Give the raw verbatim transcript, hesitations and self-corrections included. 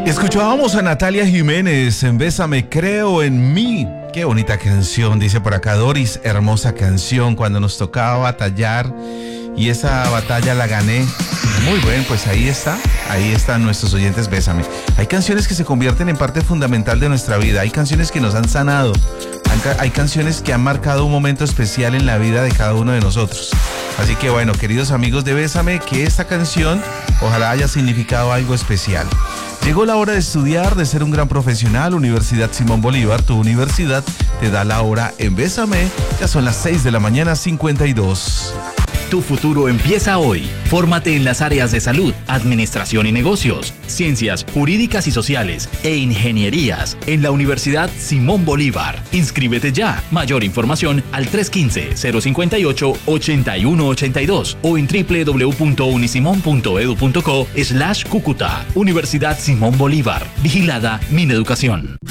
Escuchábamos a Natalia Jiménez en Bésame, creo en mí. Qué bonita canción, dice por acá Doris. Hermosa canción, cuando nos tocaba batallar y esa batalla la gané. Muy bien, pues ahí está, ahí están nuestros oyentes Bésame. Hay canciones que se convierten en parte fundamental de nuestra vida, hay canciones que nos han sanado, hay canciones que han marcado un momento especial en la vida de cada uno de nosotros. Así que bueno, queridos amigos de Bésame, que esta canción ojalá haya significado algo especial. Llegó la hora de estudiar, de ser un gran profesional. Universidad Simón Bolívar, tu universidad, te da la hora en Bésame. Ya son las seis de la mañana, cincuenta y dos. Tu futuro empieza hoy. Fórmate en las áreas de salud, administración y negocios, ciencias jurídicas y sociales e ingenierías en la Universidad Simón Bolívar. Inscríbete ya. Mayor información al tres uno cinco, cero cinco ocho, ocho uno ocho dos o en doble u doble u doble u punto unisimón punto edu punto co slash Cúcuta. Universidad Simón Bolívar. Vigilada Mineducación.